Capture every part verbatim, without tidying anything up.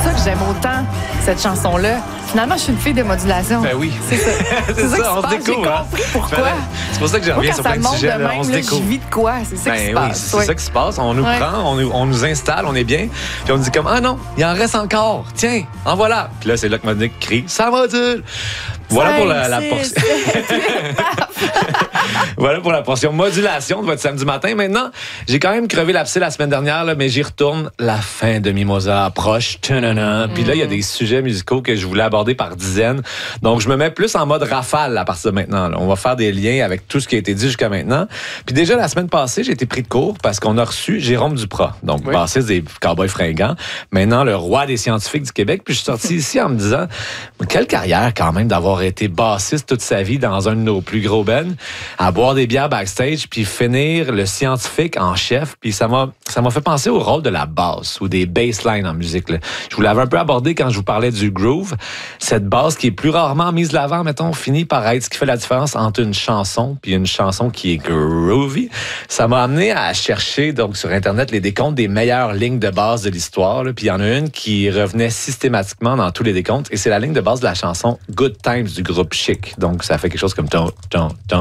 ça que j'aime autant cette chanson-là. Finalement, je suis une fille de modulation. Ben oui. C'est ça. c'est, c'est ça, ça, on se passe. découvre. J'ai hein? compris pourquoi. C'est pour ça que je reviens Moi, sur quand plein de ça sujets. monte de Là, même, on se là, découvre. je vis de quoi? C'est ça ben qui se oui, passe. c'est ouais. ça qui se passe. On nous ouais. prend, on nous, on nous installe, on est bien. Puis on dit comme, ah non, il en reste encore. Tiens, en voilà. Puis là, c'est là que Monique crie, ça module. Voilà Cinq, pour la, la six, portion. sept, Voilà pour la portion modulation de votre samedi matin. Maintenant, j'ai quand même crevé l'abcès la semaine dernière, là, mais j'y retourne. La fin de Mimosa approche. Tadadam. Puis là, il y a des sujets musicaux que je voulais aborder par dizaines. Donc, je me mets plus en mode rafale à partir de maintenant. Là. On va faire des liens avec tout ce qui a été dit jusqu'à maintenant. Puis déjà, la semaine passée, j'ai été pris de court parce qu'on a reçu Jérôme Duprat, donc oui. bassiste des Cowboys Fringants, maintenant le roi des scientifiques du Québec. Puis je suis sorti ici en me disant, quelle carrière quand même d'avoir été bassiste toute sa vie dans un de nos plus gros bands, à boire des bières backstage, puis finir le scientifique en chef. Puis ça m'a ça m'a fait penser au rôle de la basse ou des basslines en musique. Là. Je vous l'avais un peu abordé quand je vous parlais du groove. Cette basse qui est plus rarement mise de l'avant, mettons, finit par être ce qui fait la différence entre une chanson puis une chanson qui est groovy. Ça m'a amené à chercher donc sur Internet les décomptes des meilleures lignes de base de l'histoire. Là. Puis il y en a une qui revenait systématiquement dans tous les décomptes et c'est la ligne de base de la chanson Good Times du groupe Chic. Donc ça fait quelque chose comme ton, ton, ton,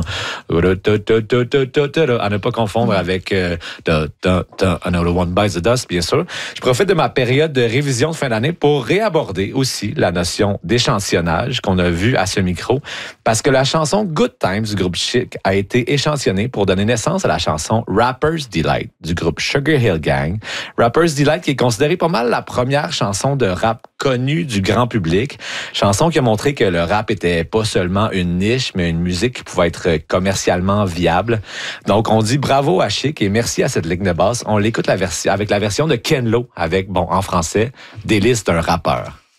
à ne pas confondre avec euh, Another One Bites the Dust, bien sûr. Je profite de ma période de révision de fin d'année pour réaborder aussi la notion d'échantillonnage qu'on a vu à ce micro, parce que la chanson Good Times du groupe Chic a été échantillonnée pour donner naissance à la chanson Rapper's Delight du groupe Sugar Hill Gang. Rapper's Delight qui est considérée pas mal la première chanson de rap connue du grand public. Chanson qui a montré que le rap était pas seulement une niche, mais une musique qui pouvait être commercialement viable. Donc, on dit bravo à Chic et merci à cette ligne de basse. On l'écoute la version, avec la version de Ken Lo, avec, bon, en français, Délice d'un rappeur.